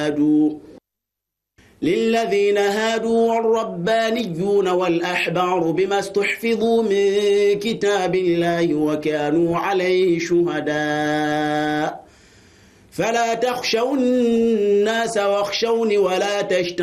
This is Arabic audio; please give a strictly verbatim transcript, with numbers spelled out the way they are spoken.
هادوا للذين هادوا والربانيون والأحبار بما استحفظوا من كتاب الله وكانوا عليه شهداء فلا تخشوا الناس واخشوني ولا تشتروا